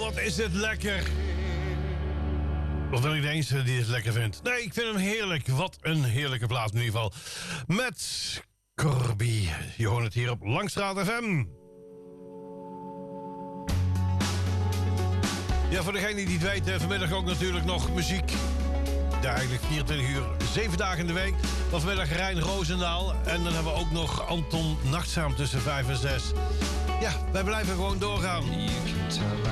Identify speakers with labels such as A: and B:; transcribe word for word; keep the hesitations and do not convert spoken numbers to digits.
A: wat is het lekker. Of wil ik de eens die het lekker vindt. Nee, ik vind hem heerlijk. Wat een heerlijke plaat in ieder geval. Met Corby. Je hoort het hier op Langstraat F M. Ja, voor degene die het weet, vanmiddag ook natuurlijk nog muziek. Ja, eigenlijk vierentwintig uur, zeven dagen in de week. Maar vanmiddag Rijn Roosendaal. En dan hebben we ook nog Anton Nachtzaam tussen vijf en zes. Ja, wij blijven gewoon doorgaan.